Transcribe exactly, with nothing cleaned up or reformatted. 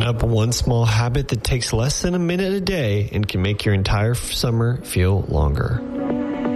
up one small habit that takes less than a minute a day and can make your entire summer feel longer.